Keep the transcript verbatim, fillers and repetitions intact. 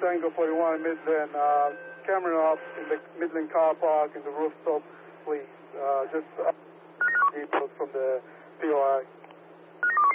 Tango forty-one, Midland. Uh, camera off in the Midland car park in the rooftop, please. Uh, just uh, details from the P O I.